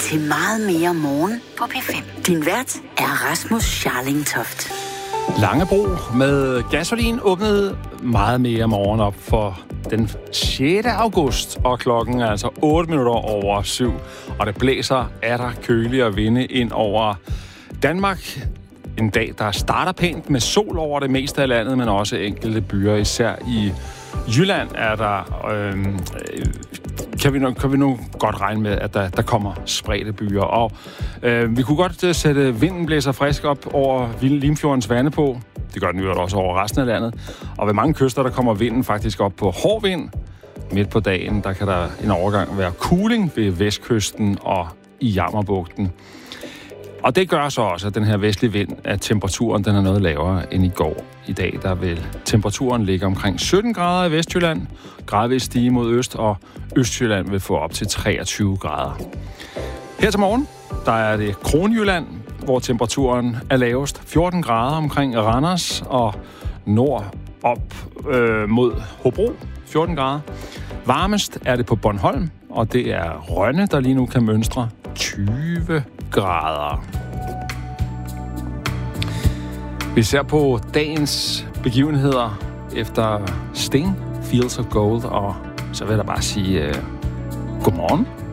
til Meget mere morgen på P5. Din vært er Rasmus Scharling-Toft. Langebro med gasolin åbnede Meget mere morgen op for den 6. august, og klokken er altså 8 minutter over 7, og det blæser der køligere vinde ind over Danmark. En dag, der starter pænt med sol over det meste af landet, men også enkelte byer, især i Jylland er der... Kan vi nu godt regne med, at der kommer spredte byer. Og vi kunne godt sætte vinden blæser frisk op over Limfjordens vande på. Det gør den jo også over resten af landet. Og ved mange kyster, der kommer vinden faktisk op på hård vind. Midt på dagen, der kan der en overgang være kuling ved vestkysten og i Jammerbugten. Og det gør så også, at den her vestlige vind, at temperaturen den er noget lavere end i går. I dag der vil temperaturen ligge omkring 17 grader i Vestjylland, gradvist stige mod øst, og Østjylland vil få op til 23 grader. Her til morgen, der er det Kronjylland, hvor temperaturen er lavest, 14 grader omkring Randers og nord op mod Hobro, 14 grader. Varmest er det på Bornholm, og det er Rønne, der lige nu kan mønstre 20 grader. Vi ser på dagens begivenheder efter Sting, Fields of Gold, og så vil jeg da bare sige godmorgen.